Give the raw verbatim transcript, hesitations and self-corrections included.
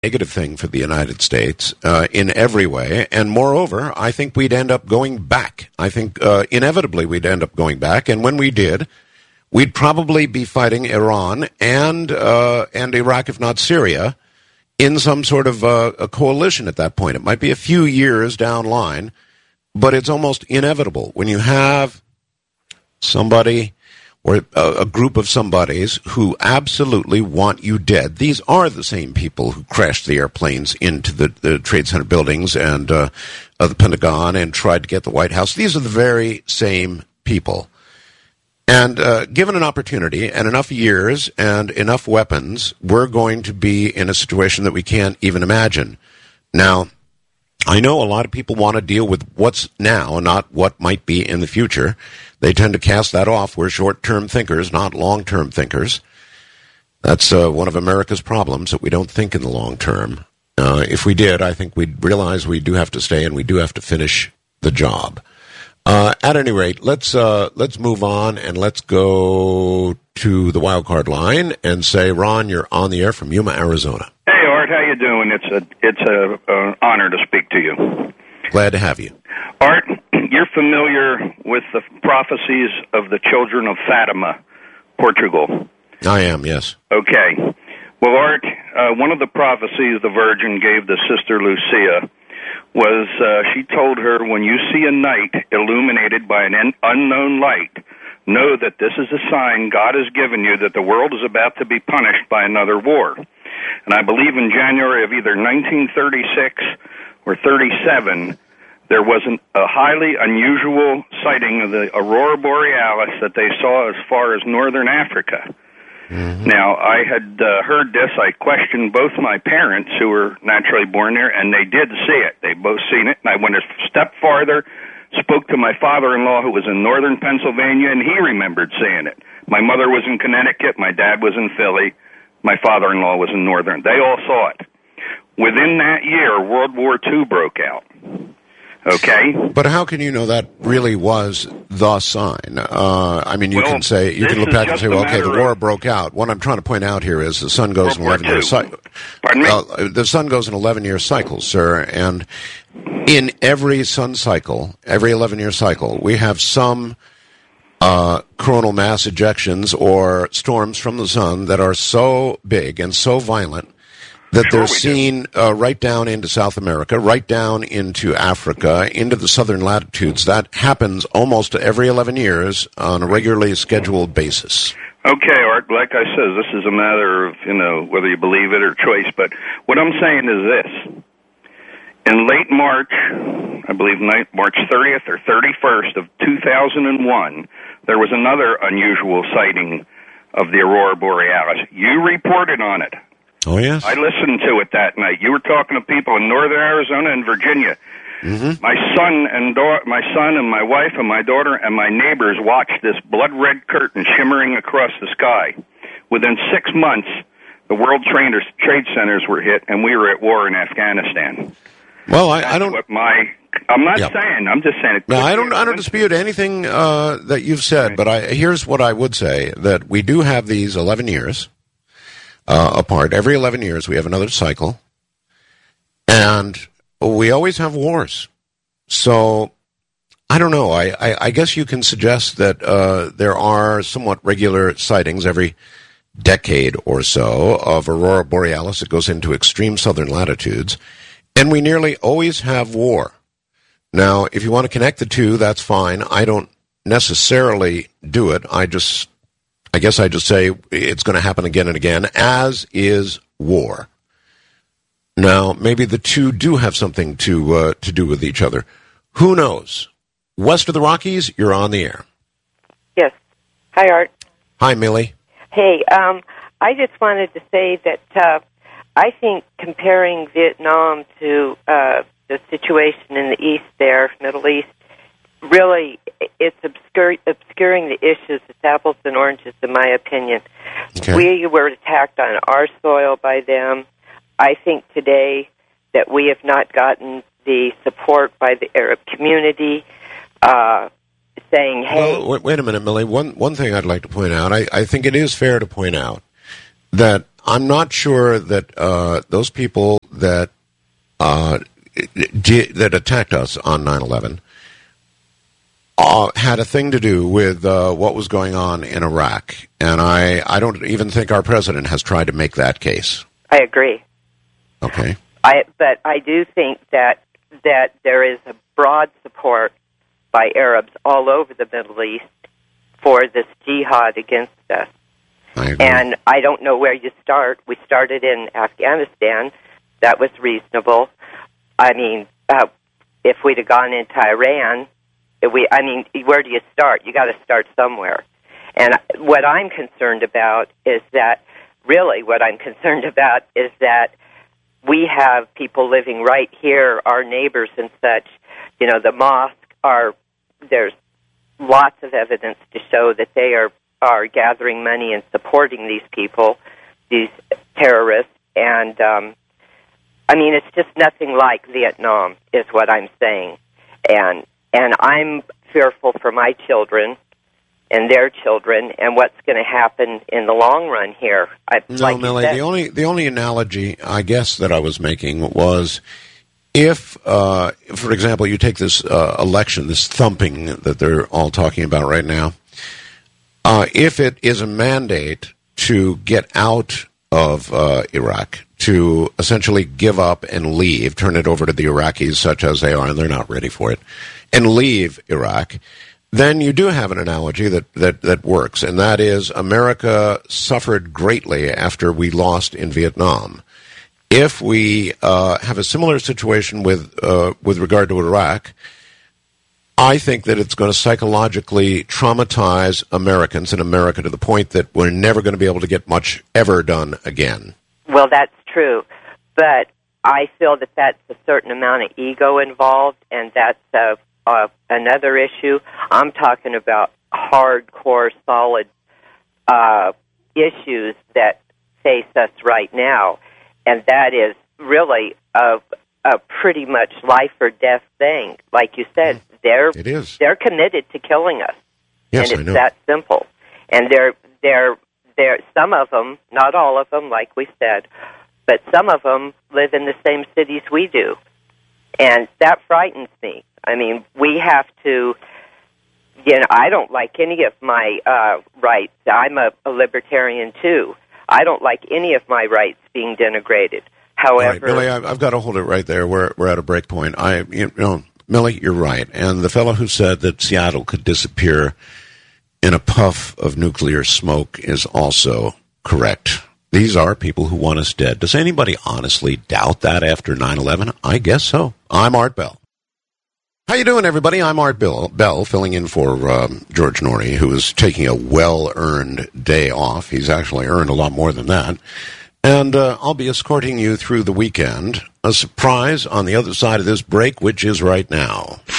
negative thing for the United States uh, in every way. And moreover, I think we'd end up going back. I think uh, inevitably we'd end up going back. And when we did, we'd probably be fighting Iran and uh, and Iraq, if not Syria, in some sort of uh, a coalition at that point. It might be a few years down line, but it's almost inevitable. When you have somebody or a, a group of somebodies who absolutely want you dead. These are the same people who crashed the airplanes into the, the Trade Center buildings and uh, uh, the Pentagon and tried to get the White House. These are the very same people. And uh, given an opportunity and enough years and enough weapons, we're going to be in a situation that we can't even imagine. Now, I know a lot of people want to deal with what's now, not what might be in the future. They tend to cast that off. We're short-term thinkers, not long-term thinkers. That's uh, one of America's problems, that we don't think in the long term. Uh, if we did, I think we'd realize we do have to stay and we do have to finish the job. Uh, at any rate, let's uh, let's move on and let's go to the wild card line and say, Ron, you're on the air from Yuma, Arizona. Hey, Art, how you doing? It's a it's a uh, honor to speak to you. Glad to have you. Art, you're familiar with the prophecies of the children of Fatima, Portugal. I am, yes. Okay. Well, Art, uh, one of the prophecies the Virgin gave to Sister Lucia was uh, she told her, when you see a night illuminated by an un- unknown light, know that this is a sign God has given you that the world is about to be punished by another war. And I believe in January of either nineteen thirty-six or thirty-seven, there was an, a highly unusual sighting of the Aurora Borealis that they saw as far as northern Africa. Mm-hmm. Now, I had uh, heard this. I questioned both my parents, who were naturally born there, and they did see it. They both seen it. And I went a step farther, spoke to my father-in-law, who was in northern Pennsylvania, and he remembered seeing it. My mother was in Connecticut. My dad was in Philly. My father-in-law was in northern. They all saw it. Within that year, World War Two broke out. Okay. But how can you know that really was the sign? Uh, I mean, you well, can say, you can look back and say, well, okay, the war of, broke out. What I'm trying to point out here is the sun goes in eleven-year cycle. Pardon me? Uh, the sun goes in eleven-year cycles, sir, and in every sun cycle, every eleven-year cycle, we have some uh, coronal mass ejections or storms from the sun that are so big and so violent that sure they're seen uh, right down into South America, right down into Africa, into the southern latitudes. That happens almost every eleven years on a regularly scheduled basis. Okay, Art, like I said, this is a matter of, you know, whether you believe it or choice, but what I'm saying is this. In late March, I believe March thirtieth or thirty-first of two thousand one, there was another unusual sighting of the Aurora Borealis. You reported on it. Oh, yes. I listened to it that night. You were talking to people in northern Arizona and Virginia. Mm-hmm. My son and da- my son and my wife and my daughter and my neighbors watched this blood-red curtain shimmering across the sky. Within six months, the World Trade Trade Centers were hit, and we were at war in Afghanistan. Well, I, I don't. What my I'm not yeah. saying. I'm just saying. It no, I don't. I don't dispute anything uh, that you've said, right. But I, here's what I would say: that we do have these eleven years. Uh, apart. Every eleven years, we have another cycle, and we always have wars. So, I don't know. I, I, I guess you can suggest that uh, there are somewhat regular sightings every decade or so of Aurora Borealis. It goes into extreme southern latitudes, and we nearly always have war. Now, if you want to connect the two, that's fine. I don't necessarily do it. I just I guess I just say it's going to happen again and again, as is war. Now, maybe the two do have something to uh, to do with each other. Who knows? West of the Rockies, you're on the air. Yes. Hi, Art. Hi, Millie. Hey, um, I just wanted to say that uh, I think comparing Vietnam to uh, the situation in the East there, Middle East, really, it's obscure, obscuring the issues. It's apples and oranges, in my opinion. Okay. We were attacked on our soil by them. I think today that we have not gotten the support by the Arab community uh, saying, hey... Well, wait, wait a minute, Millie. One, one thing I'd like to point out, I, I think it is fair to point out that I'm not sure that uh, those people that uh, d- that attacked us on nine eleven uh, had a thing to do with uh, what was going on in Iraq. And I, I don't even think our president has tried to make that case. I agree. Okay. I, but I do think that that there is a broad support by Arabs all over the Middle East for this jihad against us. I agree. And I don't know where you start. We started in Afghanistan. That was reasonable. I mean, uh, if we'd have gone into Iran, if we, I mean, where do you start? You got to start somewhere. And what I'm concerned about is that, really what I'm concerned about is that we have people living right here, our neighbors and such. You know, the mosque are, there's lots of evidence to show that they are, are gathering money and supporting these people, these terrorists. And, um, I mean, it's just nothing like Vietnam, is what I'm saying. And and I'm fearful for my children and their children and what's going to happen in the long run here. I, no, like Millie, said, the only the only analogy, I guess, that I was making was if, uh, for example, you take this uh, election, this thumping that they're all talking about right now, uh, if it is a mandate to get out of uh, Iraq, to essentially give up and leave, turn it over to the Iraqis such as they are, and they're not ready for it, and leave Iraq, then you do have an analogy that, that, that works, and that is America suffered greatly after we lost in Vietnam. If we uh, have a similar situation with uh, with regard to Iraq, I think that it's going to psychologically traumatize Americans in America to the point that we're never going to be able to get much ever done again. Well, that's true, but I feel that that's a certain amount of ego involved, and that's uh, uh, another issue. I'm talking about hardcore, solid uh, issues that face us right now, and that is really a, a pretty much life or death thing. Like you said, mm. they're it is. they're committed to killing us, yes, and I it's know. that simple. And they're they're There, some of them, not all of them, like we said, but some of them live in the same cities we do, and that frightens me. I mean, we have to, you know, I don't like any of my uh, rights. I'm a, a libertarian, too. I don't like any of my rights being denigrated. However... All right, Millie, I've got to hold it right there. We're, we're at a break point. I, you know, Millie, you're right. And the fellow who said that Seattle could disappear in a puff of nuclear smoke is also correct. These are people who want us dead. Does anybody honestly doubt that after nine eleven? I guess so. I'm Art Bell. How you doing, everybody? I'm Art Bill, Bell, filling in for um, George Norrie, who is taking a well-earned day off. He's actually earned a lot more than that. And uh, I'll be escorting you through the weekend. A surprise on the other side of this break, which is right now.